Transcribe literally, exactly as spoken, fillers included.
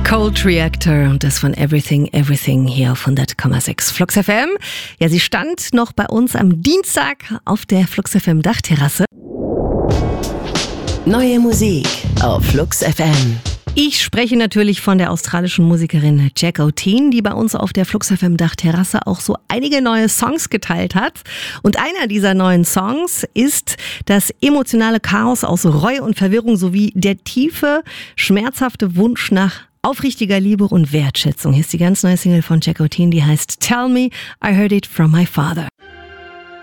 Cold Reactor und das von Everything, Everything hier auf hundert Komma sechs Flux F M. Ja, sie stand noch bei uns am Dienstag auf der Flux F M Dachterrasse. Neue Musik auf Flux F M. Ich spreche natürlich von der australischen Musikerin Jack O'Teen, die bei uns auf der Flux F M Dachterrasse auch so einige neue Songs geteilt hat. Und einer dieser neuen Songs ist das emotionale Chaos aus Reue und Verwirrung sowie der tiefe, schmerzhafte Wunsch nach aufrichtiger Liebe und Wertschätzung. Hier ist die ganz neue Single von Jack O'Teen, die heißt Tell Me I Heard It From My Father.